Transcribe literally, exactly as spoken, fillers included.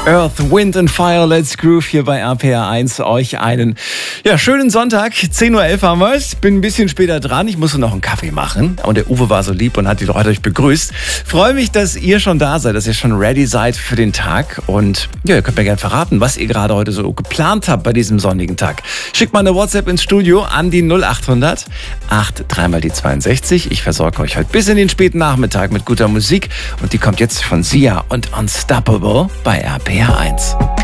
Earth, Wind and Fire, Let's Groove hier bei R P R eins. Euch einen ja, schönen Sonntag. zehn Uhr elf haben wir es. Bin ein bisschen später dran. Ich musste noch einen Kaffee machen. Und der Uwe war so lieb und hat die Leute euch begrüßt. Freue mich, dass ihr schon da seid, dass ihr schon ready seid für den Tag. Und ja, ihr könnt mir gerne verraten, was ihr gerade heute so geplant habt bei diesem sonnigen Tag. Schickt mal eine WhatsApp ins Studio an die null acht hundert acht drei mal die zweiundsechzig. Ich versorge euch heute bis in den späten Nachmittag mit guter Musik. Und die kommt jetzt von Sia und Unstoppable bei R P R eins.